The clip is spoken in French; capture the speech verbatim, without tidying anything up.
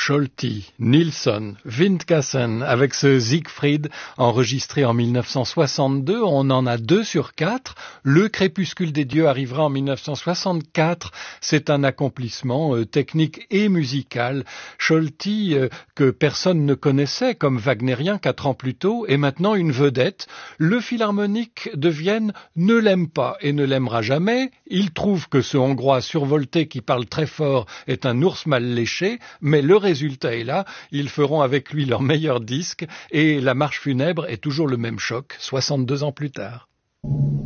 Scholti, Nilsson, Windgassen, avec ce Siegfried enregistré en mille neuf cent soixante-deux, on en a deux sur quatre. Le Crépuscule des dieux arrivera en mille neuf cent soixante-quatre. C'est un accomplissement euh, technique et musical. Scholti, euh, que personne ne connaissait comme wagnérien quatre ans plus tôt, est maintenant une vedette. Le Philharmonique de Vienne ne l'aime pas et ne l'aimera jamais. Il trouve que ce Hongrois survolté qui parle très fort est un ours mal léché, mais le résultat est là. Ils feront avec lui leur meilleur disque et la marche funèbre est toujours le même choc, soixante-deux ans plus tard.